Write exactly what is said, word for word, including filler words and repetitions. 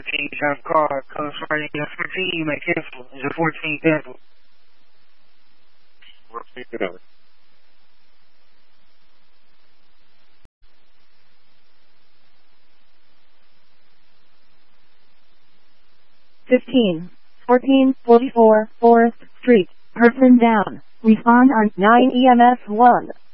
fourteen, you drive a car, color starting at fourteen, you may cancel. Is it fourteen cancel? fourteen, cancel. fifteen, fourteen, forty-four, Forest Street, person down. Respond on nine E M S one.